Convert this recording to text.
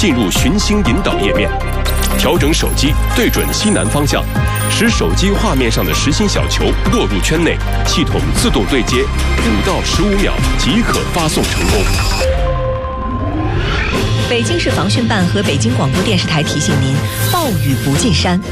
进入寻星引导页面，调整手机对准西南方向，使手机画面上的实心小球落入圈内，系统自动对接，5到15秒即可发送成功。 北京市防汛办和北京广播电视台提醒您：暴雨不进山。